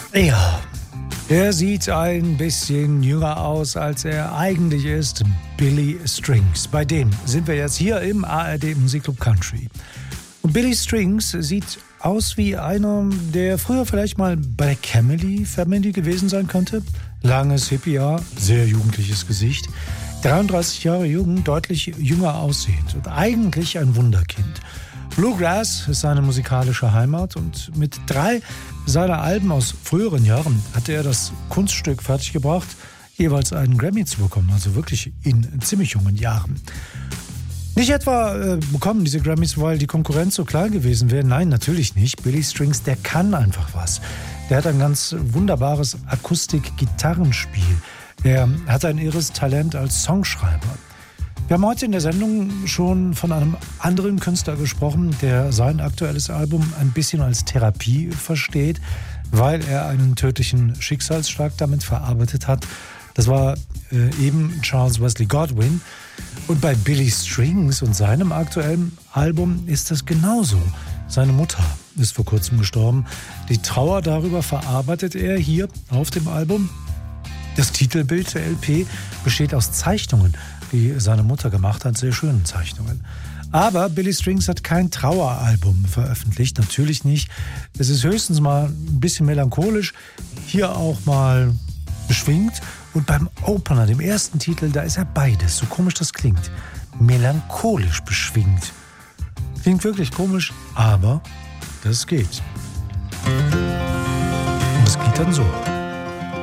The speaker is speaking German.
Ja, er sieht ein bisschen jünger aus, als er eigentlich ist. Billy Strings. Bei dem sind wir jetzt hier im ARD Musikclub Country. Und Billy Strings sieht aus wie einer, der früher vielleicht mal bei der Family gewesen sein könnte. Langes Hippie-Haar, sehr jugendliches Gesicht. 33 Jahre jung, deutlich jünger aussehend und eigentlich ein Wunderkind. Bluegrass ist seine musikalische Heimat und mit 3 seiner Alben aus früheren Jahren hatte er das Kunststück fertiggebracht, jeweils einen Grammy zu bekommen, also wirklich in ziemlich jungen Jahren. Nicht etwa bekommen diese Grammys, weil die Konkurrenz so klein gewesen wäre. Nein, natürlich nicht. Billy Strings, der kann einfach was. Der hat ein ganz wunderbares Akustik-Gitarrenspiel. Er hat ein irres Talent als Songschreiber. Wir haben heute in der Sendung schon von einem anderen Künstler gesprochen, der sein aktuelles Album ein bisschen als Therapie versteht, weil er einen tödlichen Schicksalsschlag damit verarbeitet hat. Das war eben Charles Wesley Godwin. Und bei Billy Strings und seinem aktuellen Album ist das genauso. Seine Mutter ist vor kurzem gestorben. Die Trauer darüber verarbeitet er hier auf dem Album. Das Titelbild der LP besteht aus Zeichnungen, die seine Mutter gemacht hat, sehr schönen Zeichnungen. Aber Billy Strings hat kein Traueralbum veröffentlicht, natürlich nicht. Es ist höchstens mal ein bisschen melancholisch, hier auch mal beschwingt. Und beim Opener, dem ersten Titel, da ist er beides, so komisch das klingt. Melancholisch beschwingt. Klingt wirklich komisch, aber das geht. Und es geht dann so.